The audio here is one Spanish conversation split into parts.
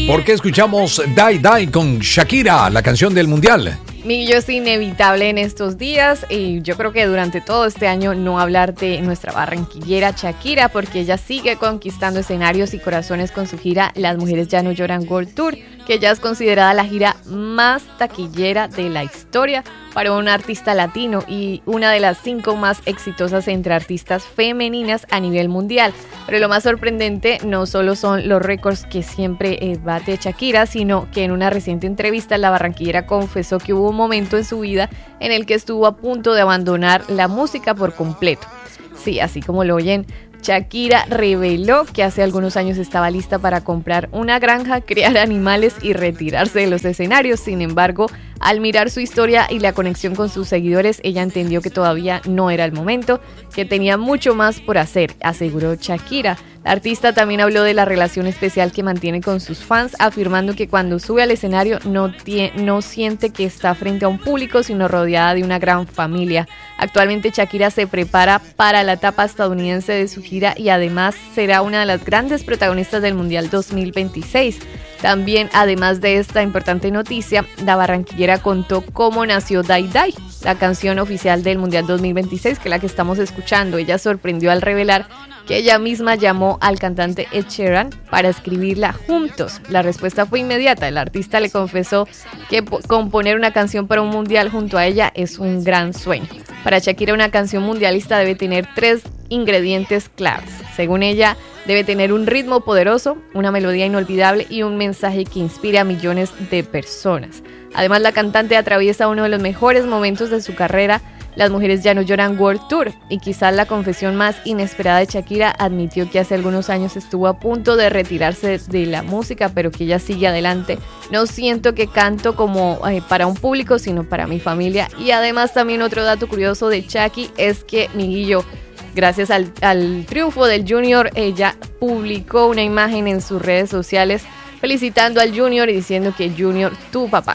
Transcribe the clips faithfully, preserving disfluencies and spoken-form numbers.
¿Por qué escuchamos Die Die con Shakira, la canción del mundial? Miguel, es inevitable en estos días y yo creo que durante todo este año no hablar de nuestra barranquillera Shakira, porque ella sigue conquistando escenarios y corazones con su gira Las Mujeres Ya No Lloran World Tour, que ya es considerada la gira más taquillera de la historia para un artista latino y una de las cinco más exitosas entre artistas femeninas a nivel mundial. Pero lo más sorprendente no solo son los récords que siempre eh, bate Shakira, sino que en una reciente entrevista la barranquillera confesó que hubo un momento en su vida en el que estuvo a punto de abandonar la música por completo. Sí, así como lo oyen, Shakira reveló que hace algunos años estaba lista para comprar una granja, criar animales y retirarse de los escenarios. Sin embargo, al mirar su historia y la conexión con sus seguidores, ella entendió que todavía no era el momento, que tenía mucho más por hacer, aseguró Shakira. La artista también habló de la relación especial que mantiene con sus fans, afirmando que cuando sube al escenario no, tie- no siente que está frente a un público, sino rodeada de una gran familia. Actualmente Shakira se prepara para la etapa estadounidense de su gira y además será una de las grandes protagonistas del Mundial dos mil veintiséis. También, además de esta importante noticia, la barranquillera contó cómo nació Die Die, la canción oficial del Mundial dos mil veintiséis, que es la que estamos escuchando. Ella sorprendió al revelar que ella misma llamó al cantante Ed Sheeran para escribirla juntos. La respuesta fue inmediata. El artista le confesó que componer una canción para un mundial junto a ella es un gran sueño. Para Shakira, una canción mundialista debe tener tres ingredientes claves. Según ella, debe tener un ritmo poderoso, una melodía inolvidable y un mensaje que inspire a millones de personas. Además, la cantante atraviesa uno de los mejores momentos de su carrera, Las Mujeres Ya No Lloran World Tour, y quizás la confesión más inesperada de Shakira, admitió que hace algunos años estuvo a punto de retirarse de la música, pero que ella sigue adelante. No siento que canto como eh, para un público, sino para mi familia. Y además también otro dato curioso de Shaki es que Miguillo, gracias al, al triunfo del Junior, ella publicó una imagen en sus redes sociales felicitando al Junior y diciendo que Junior, tu papá.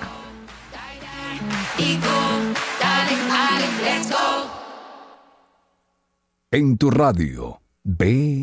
En tu radio, ve